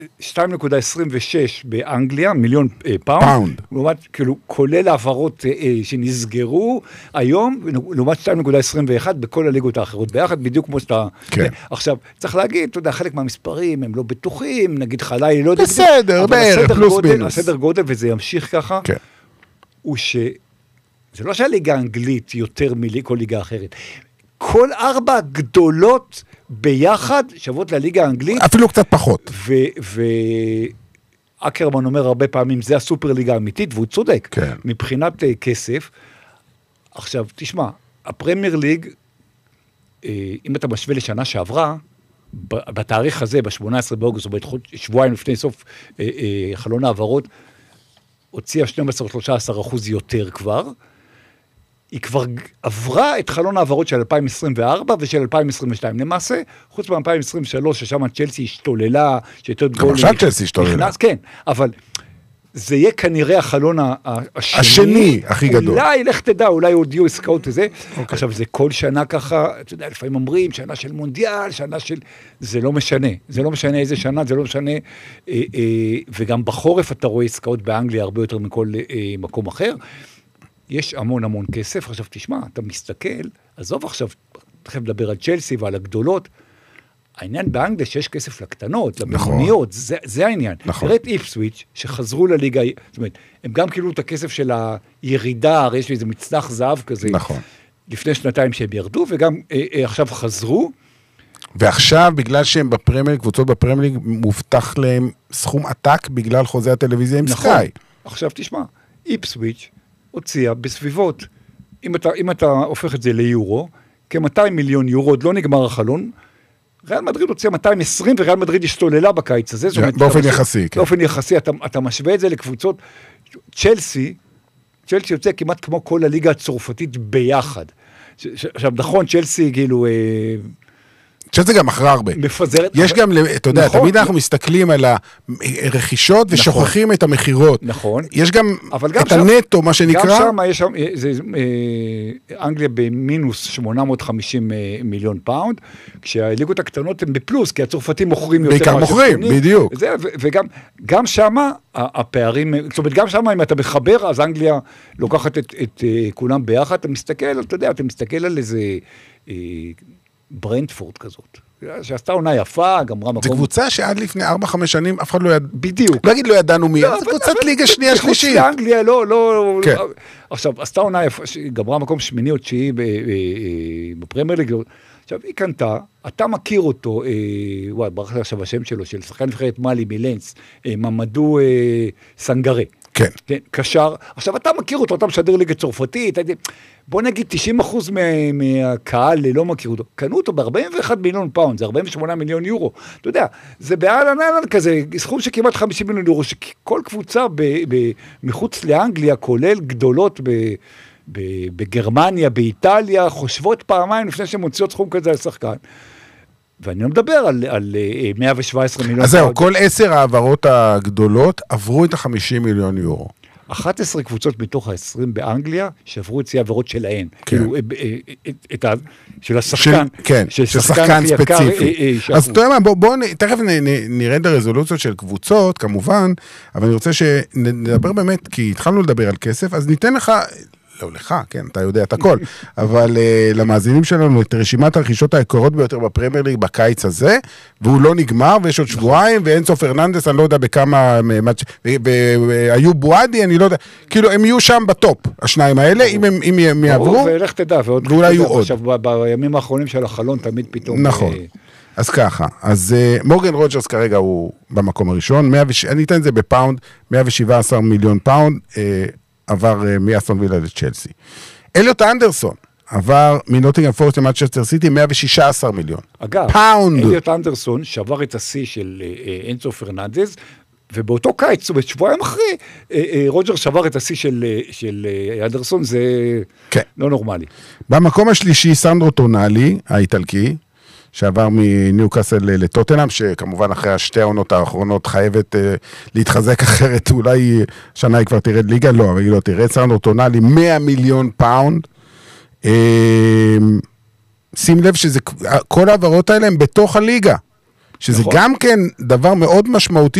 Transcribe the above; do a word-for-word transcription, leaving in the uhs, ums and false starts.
שתיים נקודה עשרים ושש באנגליה, מיליון פאונד, פאונד. לעומת, כאילו, כולל העברות שנסגרו היום, לעומת שתיים נקודה עשרים ואחת בכל הליגות האחרות ביחד, בדיוק כמו שאתה... כן. עכשיו, צריך להגיד, אתה יודע, חלק מהמספרים הם לא בטוחים, נגיד חלילי, לא יודע... בסדר, בערך, פלוס מינוס. הסדר גודל, וזה ימשיך ככה, כן. הוא ש... זה לא שהליגה האנגלית יותר מכל ליגה אחרת. כל ארבע גדולות ביחד שוות לליגה האנגלית. אפילו קצת פחות. ואקרמן אומר הרבה פעמים, זה הסופר ליגה האמיתית, והוא צודק. כן. מבחינת כסף. עכשיו, תשמע, הפרמייר ליג, אם אתה משווה לשנה שעברה, בתאריך הזה, ב-שמונה עשרה באוגוסט, זאת אומרת, שבועיים לפני סוף חלון העברות, הוציאה שנים עשר עד שלושה עשר אחוז יותר כבר, היא כבר עברה את חלון העברות של אלפיים עשרים וארבע ושל אלפיים עשרים ושתיים. למעשה, חוץ מ-אלפיים עשרים ושלוש, ששם צ'לסי השתוללה, שיותר גול... גם עכשיו צ'לסי השתוללה. כן, אבל זה יהיה כנראה החלון השני. השני, הכי גדול. אולי, לך תדע, אולי עוד יהיו עסקאות וזה. עכשיו, זה כל שנה ככה, אתה יודע, לפעמים אומרים, שנה של מונדיאל, שנה של... זה לא משנה. זה לא משנה איזה שנה, זה לא משנה. וגם בחורף אתה רואה עסקאות באנגליה הרבה יותר מכל מקום אחר. יש המון המון כסף. עכשיו תשמע, אתה מסתכל, עזוב עכשיו, תכף לדבר על צ'לסי ועל הגדולות, העניין באנגליה שיש כסף לקטנות, לבינוניות, נכון. זה, זה העניין. נכון. תראה את איפסוויץ' שחזרו לליגה, זאת אומרת, הם גם קיבלו את הכסף של הירידה, הרי יש לי איזה מצנח זהב כזה, נכון. לפני שנתיים שהם ירדו, וגם אה, אה, עכשיו חזרו. ועכשיו, בגלל שהם בפרמייר, קבוצות בפרמייר, מובטח להם סכום עתק בגלל חוזה הטלוויזיה עם נכון. סקאי. עכשיו תשמע, איפסוויץ' הוציאה בסביבות, אם אתה, אם אתה הופך את זה ליורו, כ-מאתיים מיליון יורו, עוד לא נגמר החלון, ריאל מדריד הוציאה מאתיים ועשרים, וריאל מדריד השתוללה בקיץ הזה. באופן יחסי. באופן יחסי, אתה, אתה משווה את זה לקבוצות, צ'לסי, צ'לסי יוצא כמעט כמו כל הליגה הצרפתית ביחד. עכשיו, נכון, צ'לסי, כאילו... צ'לסי גם אחרי הרבה. מפזרת. יש גם, אתה יודע, תמיד אנחנו מסתכלים על הרכישות ושוכחים את המחירות. נכון. יש גם את הנטו, מה שנקרא. גם שם יש שם, אנגליה במינוס שמונה מאות וחמישים מיליון פאונד, כשהליגות הקטנות הן בפלוס, כי הצרפתים מוכרים יותר. בעיקר מוכרים, בדיוק. וגם שם הפערים, זאת אומרת, גם שם אם אתה מחבר, אז אנגליה לוקחת את כולם ביחד, אתה מסתכל, אתה יודע, אתה מסתכל על איזה... ברנטפורד כזאת, שעשתה עונה יפה, גמרה מקום... זו קבוצה שעד לפני ארבע חמש שנים אף אחד לא ידע... בדיוק. לא אגיד לא ידענו מי, זו קבוצת ליגה שנייה שלישית. חוץ לאנגליה, לא, לא... עכשיו, עשתה עונה יפה, גמרה מקום שמיני או תשיעי בפרמייר ליג, עכשיו, היא קנתה, אתה מכיר אותו, וואי, ברח לי עכשיו השם שלו, של שחקן נבחרת מאלי מלנס, ממדו סנגרה. כן. כן, קשר. עכשיו, אתה מכיר אותו, אתה משדר ליגה צרפתית, בוא נגיד תשעים אחוז מהקהל לא מכיר אותו. קנו אותו ב-ארבעים ואחד מיליון פאונד, זה ארבעים ושמונה מיליון יורו. אתה יודע, זה באלן אלן כזה, סכום שכמעט חמישים מיליון יורו, שכל קבוצה מחוץ לאנגליה, כולל גדולות בגרמניה, באיטליה, חושבות פעמיים לפני שהן מוציאות סכום כזה על שחקן. ואני לא מדבר על, על מאה ושבע עשרה מיליון. אז זהו, כל עשר העברות הגדולות עברו את ה-חמישים מיליון יורו. אחת עשרה קבוצות מתוך ה-עשרים באנגליה שעברו את זה העברות שלהן. כאילו, את ה... של השחקן. כן, של שחקן ספציפי. אז אתה יודע מה, בואו תכף נראה את הרזולוציות של קבוצות, כמובן, אבל אני רוצה שנדבר באמת, כי התחלנו לדבר על כסף, אז ניתן לך... לא לך, כן, אתה יודע את הכל, אבל uh, למאזינים שלנו, את רשימת הרכישות היקרות ביותר בפרמייר ליג בקיץ הזה, והוא לא נגמר, ויש עוד שבועיים, ואנסו פרננדס, אני לא יודע בכמה, והיו בועדי, אני לא יודע, כאילו, הם יהיו שם בטופ, השניים האלה, אם הם, אם הם יעברו, ולך תדע, ואולי יהיו עוד. עכשיו, בימים האחרונים של החלון, תמיד פתאום... נכון. אז ככה, אז uh, מורגן רוג'רס כרגע הוא במקום הראשון, אני אתן את זה בפאונד, מאה ושבעה עשר מיליון פאונד, uh, עבר מאסטון וילה לצ'לסי. אליוט אנדרסון עבר מנוטינגהאם פורסט למנצ'סטר סיטי מאה ושישה עשר מיליון. אגב, פאונד. אליוט אנדרסון שבר את השיא של אנסו פרננדז, ובאותו קיץ, זאת אומרת, שבועיים אחרי, רוג'ר שבר את השיא של, של אנדרסון, זה כן. לא נורמלי. במקום השלישי, סנדרו טונאלי, האיטלקי, שעבר מניוקאסל לטוטנהאם, שכמובן אחרי השתי העונות האחרונות חייבת uh, להתחזק אחרת, אולי שנה היא כבר תרד ליגה, לא, אבל היא לא תרד, סנדרו טונאלי, מאה מיליון פאונד, uh, שים לב שזה, כל העברות האלה הם בתוך הליגה, שזה גם כן דבר מאוד משמעותי,